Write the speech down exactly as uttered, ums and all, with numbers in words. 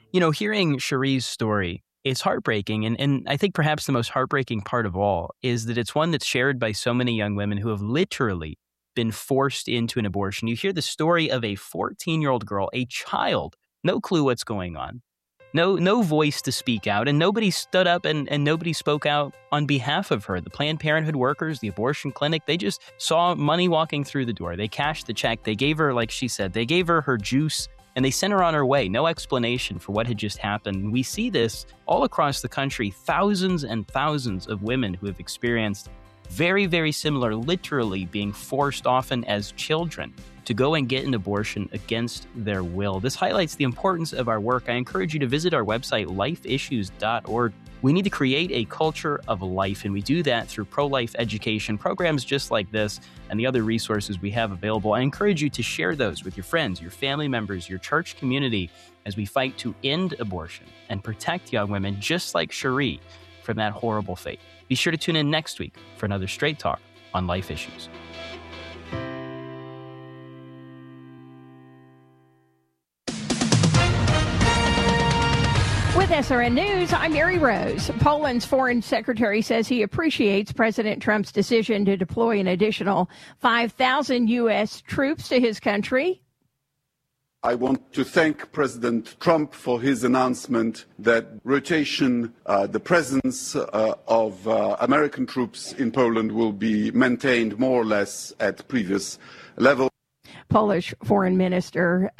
You know, hearing Cherie's story, it's heartbreaking. And, and I think perhaps the most heartbreaking part of all is that it's one that's shared by so many young women who have literally been forced into an abortion. You hear the story of a fourteen-year-old girl, a child, no clue what's going on, no no voice to speak out, and nobody stood up and, and nobody spoke out on behalf of her. The Planned Parenthood workers, the abortion clinic, they just saw money walking through the door. They cashed the check. They gave her, like she said, they gave her her juice, and they sent her on her way. No explanation for what had just happened. We see this all across the country, thousands and thousands of women who have experienced very, very similar, literally being forced often as children to go and get an abortion against their will. This highlights the importance of our work. I encourage you to visit our website, life issues dot org. We need to create a culture of life, and we do that through pro-life education, programs just like this, and the other resources we have available. I encourage you to share those with your friends, your family members, your church community, as we fight to end abortion and protect young women just like Cherie from that horrible fate. Be sure to tune in next week for another Straight Talk on Life Issues. With S R N News, I'm Mary Rose. Poland's foreign secretary says he appreciates President Trump's decision to deploy an additional five thousand U S troops to his country. I want to thank President Trump for his announcement that rotation, uh, the presence uh, of uh, American troops in Poland will be maintained more or less at previous level. Polish Foreign Minister